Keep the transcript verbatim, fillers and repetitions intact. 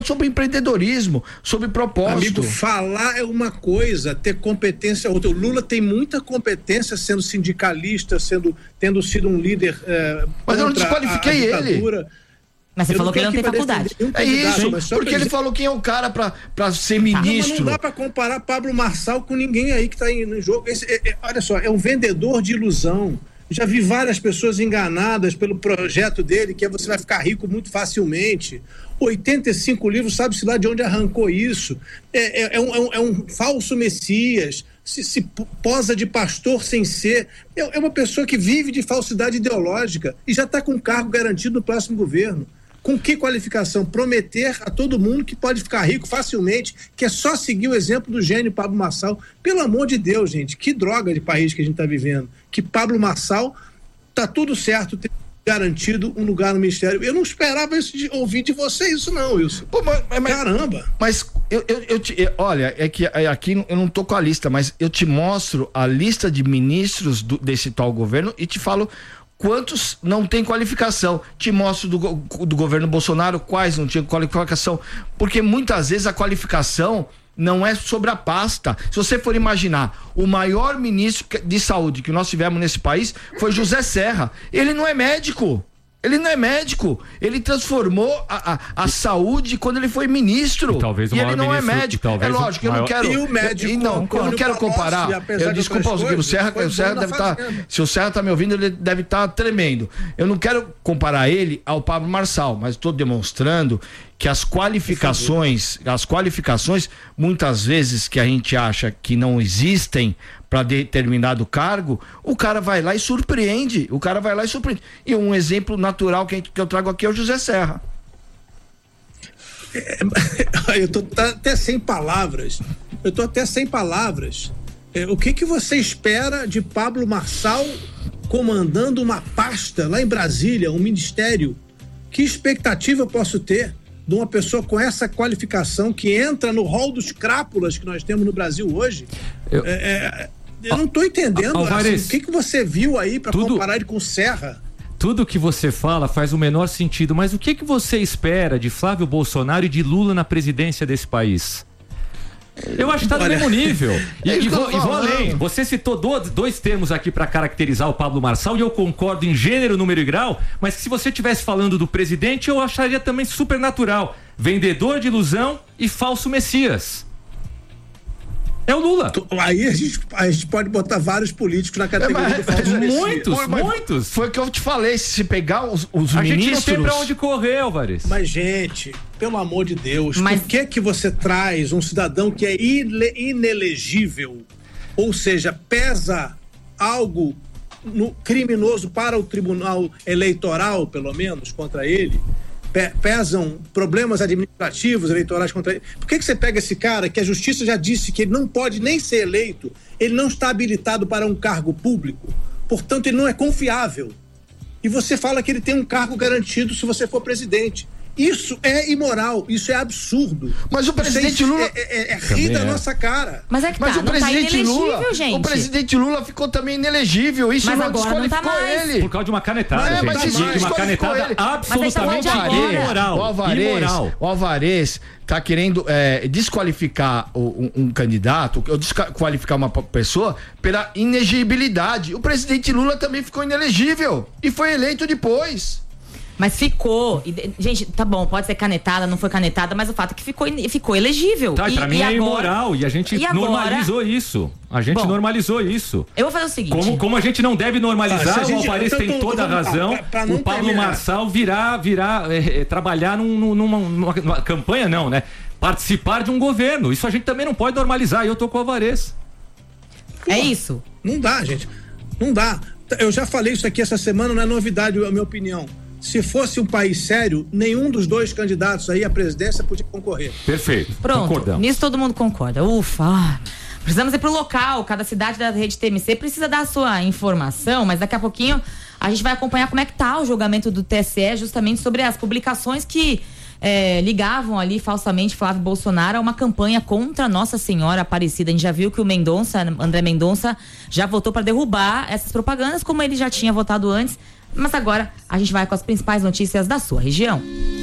sobre empreendedorismo, sobre propósito. Amigo, falar é uma coisa, ter competência é outra. O Lula tem muita competência sendo sindicalista, sendo, tendo sido um líder. É, mas eu não desqualifiquei ele. Mas você eu falou que ele não tem faculdade. É isso, porque ele falou quem é o cara pra, pra ser ministro. Não, mas não dá pra comparar Pablo Marçal com ninguém aí que tá aí no jogo. Esse, é, é, olha só, é um vendedor de ilusão. Já vi várias pessoas enganadas pelo projeto dele, que é você vai ficar rico muito facilmente. oitenta e cinco livros, sabe-se lá de onde arrancou isso. É, é, é, um, é, um, é um falso messias, se, se posa de pastor sem ser. É, é uma pessoa que vive de falsidade ideológica e já está com cargo garantido no próximo governo. Com que qualificação? Prometer a todo mundo que pode ficar rico facilmente, que é só seguir o exemplo do gênio Pablo Marçal. Pelo amor de Deus, gente, que droga de país que a gente está vivendo. Que Pablo Marçal tá tudo certo, tem garantido um lugar no ministério. Eu não esperava isso de ouvir de você isso não, Wilson. Pô, mas, mas, Caramba! Mas eu, eu, eu te, olha, é que aqui eu não tô com a lista, mas eu te mostro a lista de ministros do, desse tal governo e te falo quantos não tem qualificação. Te mostro do, do governo Bolsonaro quais não tinham qualificação, porque muitas vezes a qualificação não é sobre a pasta. Se você for imaginar, o maior ministro de saúde que nós tivemos nesse país foi José Serra. Ele não é médico. Ele não é médico. Ele transformou a, a, a saúde quando ele foi ministro. E, talvez o e ele não ministro, é médico. É lógico, eu não quero. E o médico, eu, não, eu não quero comparar. Eu desculpa, o Serra, o Serra deve estar. Se o Serra está me ouvindo, ele deve estar tá tremendo. Eu não quero comparar ele ao Pablo Marçal, mas estou demonstrando que as qualificações, as qualificações, muitas vezes que a gente acha que não existem para determinado cargo, o cara vai lá e surpreende. O cara vai lá e surpreende. E um exemplo natural que, que eu trago aqui é o José Serra. É, eu tô até sem palavras. Eu tô até sem palavras. É, o que que você espera de Pablo Marçal comandando uma pasta lá em Brasília, um ministério? Que expectativa eu posso ter de uma pessoa com essa qualificação que entra no rol dos crápulas que nós temos no Brasil hoje? Eu, é, é, eu não estou entendendo. Assim, o que, que você viu aí para comparar ele com Serra? Tudo que você fala faz o menor sentido, mas o que, que você espera de Flávio Bolsonaro e de Lula na presidência desse país? Eu acho que tá no mesmo nível. E, e, vou, e vou além. Você citou dois, dois termos aqui para caracterizar o Pablo Marçal, e eu concordo em gênero, número e grau, mas que se você estivesse falando do presidente, eu acharia também super natural. Vendedor de ilusão e falso messias. É o Lula. Aí a gente, a gente pode botar vários políticos na categoria é, mas, do falso messias. Muitos, Pô, muitos. Foi o que eu te falei, se pegar os, os a ministros... A gente não tem pra onde correr, Álvares. Mas, gente, pelo amor de Deus, mas... por que que você traz um cidadão que é ile, inelegível? Ou seja, pesa algo no, criminoso para o tribunal eleitoral, pelo menos, contra ele? Pesam problemas administrativos, eleitorais contra ele. Por que que você pega esse cara que a justiça já disse que ele não pode nem ser eleito, ele não está habilitado para um cargo público, portanto ele não é confiável, e você fala que ele tem um cargo garantido se você for presidente? Isso é imoral, isso é absurdo. Mas o presidente Lula é, é, é rir da é. nossa cara. Mas é que Mas tá, o não presidente tá Lula, gente. o presidente Lula ficou também inelegível. Isso mas não agora desqualificou não tá ele. Por causa de uma canetada, é, gente. Mas isso de uma canetada ele. absolutamente imoral. O Alvarez, imoral. o Alvarez tá querendo é, desqualificar um, um candidato, ou desqualificar uma pessoa pela inegibilidade. O presidente Lula também ficou inelegível e foi eleito depois. Mas ficou. Gente, tá bom, pode ser canetada, não foi canetada, mas o fato é que ficou, ficou elegível. Tá, e pra mim e é agora, imoral. E a gente e normalizou agora, isso. A gente bom, normalizou isso. Eu vou fazer o seguinte. Como, como a gente não deve normalizar, ah, o Alvarez tem toda a razão. Pra, pra o Pablo terminar. Marçal virar, virar é, é, trabalhar num, numa, numa, numa campanha, não, né? Participar de um governo. Isso a gente também não pode normalizar. E eu tô com o Alvarez. É isso. Não dá, gente. Não dá. Eu já falei isso aqui essa semana, não é novidade a minha opinião. Se fosse um país sério, nenhum dos dois candidatos aí à presidência podia concorrer. Perfeito. Pronto, concordamos. Nisso todo mundo concorda. Ufa! Precisamos ir pro local, cada cidade da rede T M C precisa dar a sua informação, mas daqui a pouquinho a gente vai acompanhar como é que tá o julgamento do T S E justamente sobre as publicações que é, ligavam ali falsamente Flávio Bolsonaro a uma campanha contra Nossa Senhora Aparecida. A gente já viu que o Mendonça, André Mendonça, já votou para derrubar essas propagandas, como ele já tinha votado antes. Mas agora a gente vai com as principais notícias da sua região.